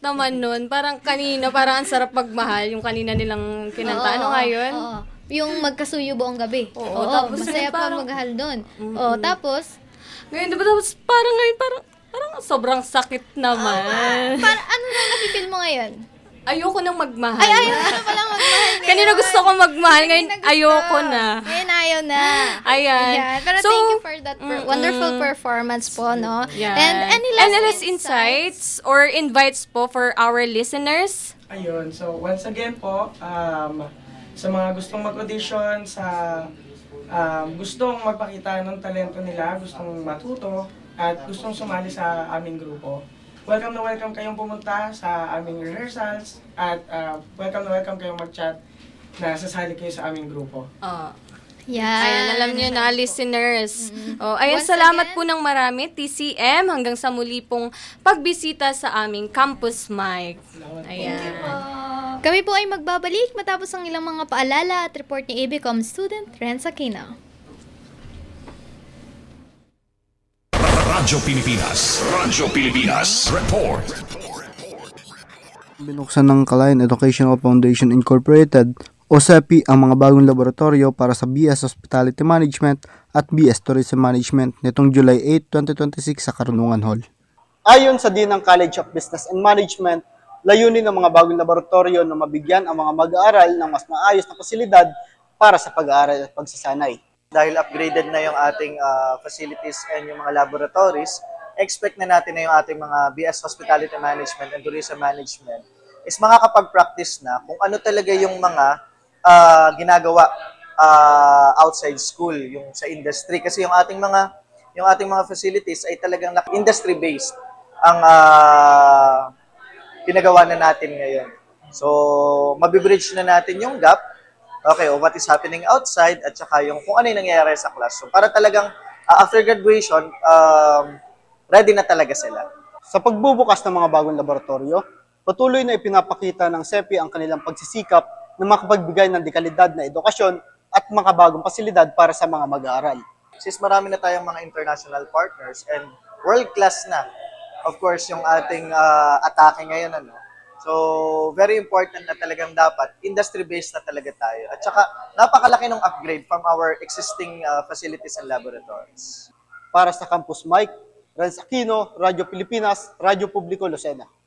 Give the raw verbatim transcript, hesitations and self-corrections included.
naman nun. Parang kanina, parang ang sarap magmahal. Yung kanina nilang kinanta. Ano nga yun? Oo. Yung magkasuyo buong gabi. Oo, Oo, tapos masaya ngayon pa parang- maghahal doon. Oo, tapos, Ngayon, di ba? Tapos parang ngayon, parang, parang sobrang sakit naman. para, ano na nafe-feel mo ngayon? Ayoko nang magmahal. Ay, ayaw na pala magmahal ngayon. Kanina gusto ko magmahal. Ngayon, Kanina gusto. ayoko na. Ngayon, ayaw na. Ayan. Ayan. Pero So, thank you for that per- mm-mm. wonderful performance po, no? Yan. And any last, Any last insights or invites po for our listeners? Ayun, so once again po, um, sa mga gustong mag-audition, sa um, gustong magpakita ng talento nila, gustong matuto, at gustong sumali sa aming grupo, welcome na welcome kayong pumunta sa aming rehearsals, at uh, welcome na welcome kayong mag-chat na sasali kayo sa aming grupo. Oh. Yan. Ayan, alam niyo na, listeners. Oh, ayan, Once salamat again- po ng marami, T C M, hanggang sa muli pong pagbisita sa aming Campus Mic. Ayan. Kami po ay magbabalik matapos ang ilang mga paalala at report ni A B C O M student Renz Aquino. Radyo Pilipinas. Radyo Pilipinas. Report. Binuksan ng Kalayan Educational Foundation Incorporated o S E P I ang mga bagong laboratorio para sa B S Hospitality Management at B S Tourism Management nitong July eighth, twenty twenty-six sa Karunungan Hall. Ayon sa Dean ng College of Business and Management, layunin ng mga bagong laboratorio na mabigyan ang mga mag-aaral ng mas maayos na pasilidad para sa pag-aaral at pagsasanay. Dahil upgraded na yung ating uh, facilities and yung mga laboratories, expect na natin na yung ating mga B S Hospitality Management and Tourism Management is makakapag-practice na kung ano talaga yung mga uh, ginagawa uh, outside school, yung sa industry. Kasi yung ating mga yung ating mga facilities ay talagang industry-based ang uh, pinagawa na natin ngayon. So, mabibridge na natin yung gap, okay, o what is happening outside, at saka yung kung ano yung nangyayari sa classroom. Para talagang uh, after graduation, um, ready na talaga sila. Sa pagbubukas ng mga bagong laboratorio, patuloy na ipinapakita ng S E P I ang kanilang pagsisikap na makapagbigay ng dekalidad na edukasyon at makabagong pasilidad para sa mga mag-aaral. Since marami na tayong mga international partners and world-class na, of course, yung ating uh, atake ngayon, ano, so, very important na talagang dapat, industry-based na talaga tayo. At saka, napakalaki ng upgrade from our existing uh, facilities and laboratories. Para sa Campus Mic, Renz Aquino, Radyo Pilipinas, Radyo Publiko Lucena.